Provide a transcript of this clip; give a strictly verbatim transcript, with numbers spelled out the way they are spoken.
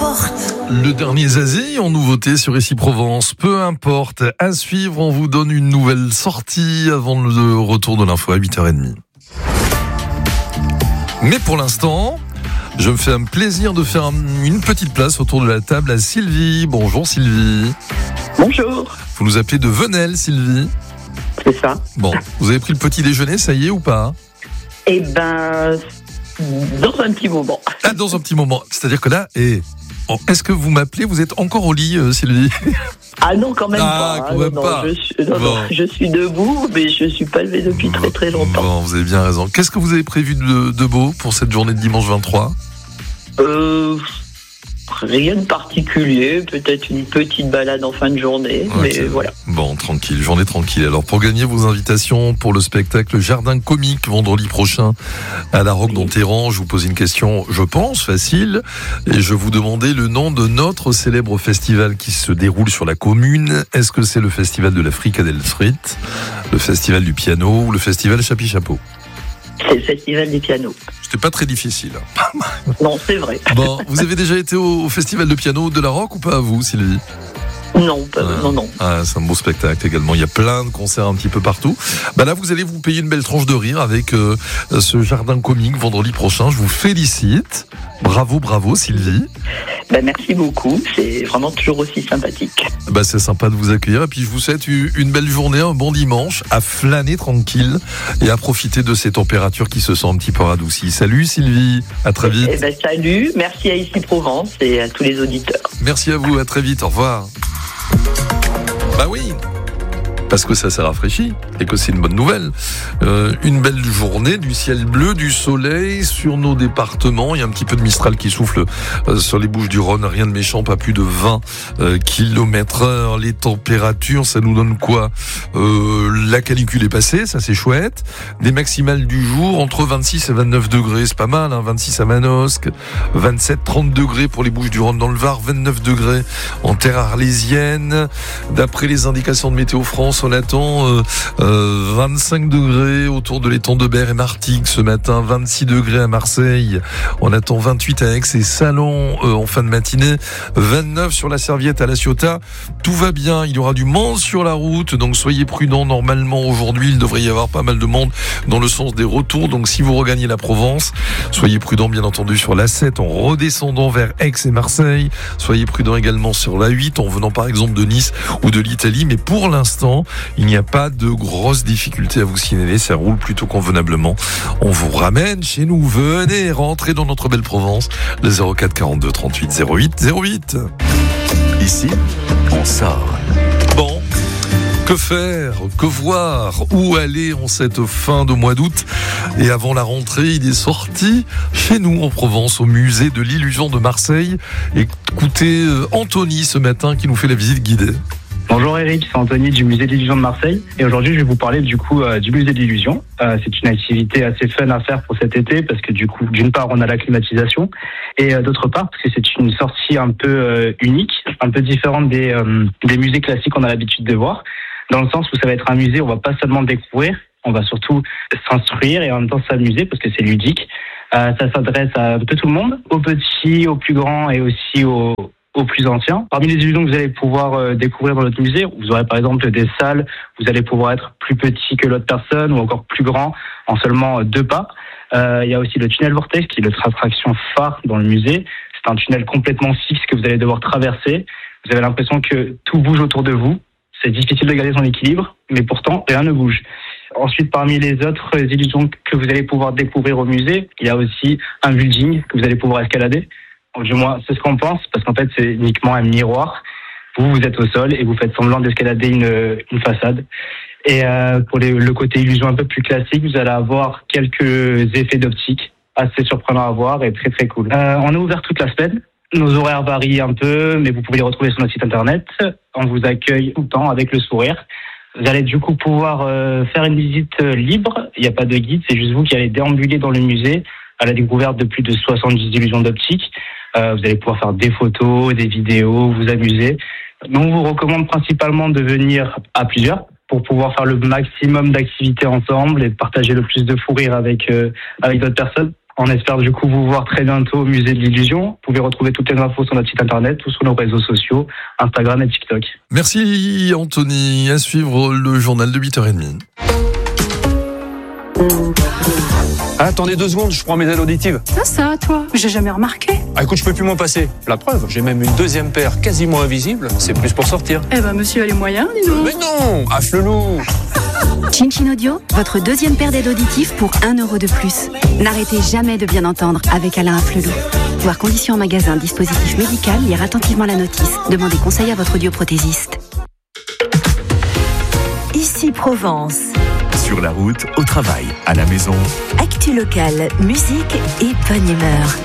importe. Le dernier Zazie en nouveauté sur Ici Provence, peu importe. À suivre, on vous donne une nouvelle sortie avant le retour de l'info à huit heures trente. Mais pour l'instant, je me fais un plaisir de faire une petite place autour de la table à Sylvie. Bonjour Sylvie. Bonjour. Vous nous appelez de Venelle, Sylvie. C'est ça. Bon, vous avez pris le petit déjeuner, ça y est ou pas? Eh ben, dans un petit moment. Ah, dans un petit moment. C'est-à-dire que là, et oh, est-ce que vous m'appelez? Vous êtes encore au lit, euh, Sylvie? Ah non, quand même ah, pas. Quand même non, pas. Je, suis, non, bon. non, je suis debout, mais je suis pas levé depuis très très longtemps. Bon, vous avez bien raison. Qu'est-ce que vous avez prévu de, de beau pour cette journée de dimanche vingt-trois? Euh... Rien de particulier, peut-être une petite balade en fin de journée, okay. Mais voilà. Bon, tranquille, journée tranquille. Alors, pour gagner vos invitations pour le spectacle Jardin Comique vendredi prochain à la Roque d'Enterran, je vous pose une question, je pense, facile, et je vous demandais le nom de notre célèbre festival qui se déroule sur la commune. Est-ce que c'est le festival de la Fricadelle Frite, le festival du piano ou le festival Chapi Chapeau? C'est le festival des pianos. C'était pas très difficile. Non, c'est vrai. Bon, vous avez déjà été au, au festival de piano de la Roque ou pas, vous, Sylvie? Non, pas, ah, non, non. Ah, c'est un beau spectacle également. Il y a plein de concerts un petit peu partout. Bah là, vous allez vous payer une belle tranche de rire avec euh, ce Jardin Comique vendredi prochain. Je vous félicite. Bravo, bravo, Sylvie. Bah, merci beaucoup. C'est vraiment toujours aussi sympathique. Bah, c'est sympa de vous accueillir. Et puis, je vous souhaite une belle journée, un bon dimanche, à flâner tranquille et à profiter de ces températures qui se sont un petit peu radoucies. Salut, Sylvie. À très vite. Eh ben, salut. Merci à Ici Provence et à tous les auditeurs. Merci à vous. À très vite. Au revoir. Bah oui, parce que ça s'est rafraîchi et que c'est une bonne nouvelle. Euh, une belle journée, du ciel bleu, du soleil sur nos départements. Il y a un petit peu de Mistral qui souffle euh, sur les Bouches-du-Rhône. Rien de méchant, pas plus de vingt euh, kilomètres heure. Les températures, ça nous donne quoi? euh, La canicule est passée, ça c'est chouette. Des maximales du jour entre vingt-six et vingt-neuf degrés, c'est pas mal. Hein, vingt-six à Manosque, vingt-sept trente degrés pour les Bouches-du-Rhône dans le Var, vingt-neuf degrés en terre arlésienne. D'après les indications de Météo France, on attend euh, euh, vingt-cinq degrés autour de l'étang de Berre et Martigues ce matin, vingt-six degrés à Marseille, on attend vingt-huit à Aix et Salon euh, en fin de matinée, vingt-neuf sur la Serviette à La Ciotat. Tout va bien, il y aura du monde sur la route, donc soyez prudents. Normalement aujourd'hui il devrait y avoir pas mal de monde dans le sens des retours, donc si vous regagnez la Provence, soyez prudents bien entendu sur l'A sept en redescendant vers Aix et Marseille, soyez prudents également sur l'A huit en venant par exemple de Nice ou de l'Italie, mais pour l'instant il n'y a pas de grosses difficultés à vous signaler, ça roule plutôt convenablement. On vous ramène chez nous, venez rentrer dans notre belle Provence, le zéro quatre quarante-deux trente-huit zéro huit zéro huit. Ici, on sort. Bon, que faire, que voir, où aller en cette fin de mois d'août? Et avant la rentrée, il est sorti chez nous en Provence, au musée de l'Illusion de Marseille. Écoutez Anthony ce matin qui nous fait la visite guidée. Bonjour Eric, c'est Anthony du musée de l'Illusion de Marseille et aujourd'hui je vais vous parler du coup euh, du musée de l'Illusion. Euh, c'est une activité assez fun à faire pour cet été parce que du coup d'une part on a la climatisation et euh, d'autre part parce que c'est une sortie un peu euh, unique, un peu différente des, euh, des musées classiques qu'on a l'habitude de voir, dans le sens où ça va être un musée où on va pas seulement découvrir, on va surtout s'instruire et en même temps s'amuser parce que c'est ludique. Euh, ça s'adresse à un peu tout le monde, aux petits, aux plus grands et aussi aux aux plus anciens. Parmi les illusions que vous allez pouvoir euh, découvrir dans notre musée, vous aurez par exemple des salles, vous allez pouvoir être plus petit que l'autre personne ou encore plus grand en seulement deux pas. Euh, il y a aussi le tunnel vortex qui est notre attraction phare dans le musée. C'est un tunnel complètement fixe que vous allez devoir traverser. Vous avez l'impression que tout bouge autour de vous. C'est difficile de garder son équilibre, mais pourtant rien ne bouge. Ensuite, parmi les autres illusions que vous allez pouvoir découvrir au musée, il y a aussi un building que vous allez pouvoir escalader. Du moins, c'est ce qu'on pense, parce qu'en fait, c'est uniquement un miroir. Vous, vous êtes au sol et vous faites semblant d'escalader une, une façade. Et euh, pour les, le côté illusion un peu plus classique, vous allez avoir quelques effets d'optique assez surprenants à voir et très très cool. Euh, on est ouvert toute la semaine. Nos horaires varient un peu, mais vous pouvez les retrouver sur notre site internet. On vous accueille tout le temps avec le sourire. Vous allez du coup pouvoir euh, faire une visite libre. Il n'y a pas de guide, c'est juste vous qui allez déambuler dans le musée à la découverte de plus de soixante-dix illusions d'optique. Euh, vous allez pouvoir faire des photos, des vidéos, vous amuser. Nous, on vous recommande principalement de venir à plusieurs pour pouvoir faire le maximum d'activités ensemble et partager le plus de fou rire avec, euh, avec d'autres personnes. On espère du coup vous voir très bientôt au Musée de l'Illusion. Vous pouvez retrouver toutes les infos sur notre site internet ou sur nos réseaux sociaux, Instagram et TikTok. Merci Anthony. À suivre le journal de huit heures trente. Attendez deux secondes, je prends mes aides auditives. Ça, ça, toi, j'ai jamais remarqué. Ah écoute, je peux plus m'en passer. La preuve, j'ai même une deuxième paire quasiment invisible. C'est plus pour sortir. Eh ben, monsieur a les moyens, dis donc. Mais non, à Flelou. Chin Chin Audio, votre deuxième paire d'aides auditives pour un euro de plus. N'arrêtez jamais de bien entendre avec Alain Afflelou. Voir conditions en magasin, dispositif médical, lire attentivement la notice. Demandez conseil à votre audioprothésiste. Ici Provence. Sur la route, au travail, à la maison. Actu locale, musique et bonne humeur.